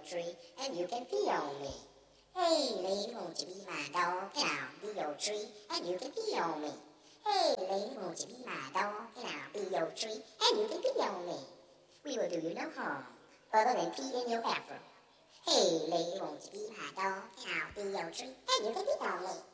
tree, and you can pee on me. Hey, lady, won't you be my dog, and I'll be your tree, and you can pee on me. Hey, lady, won't you be my dog, and I'll be your tree, and you can pee on me. We will do you no harm, other than pee in your bathroom. Hey, lady, won't you be my dog, and I'll be your tree, and you can pee on me.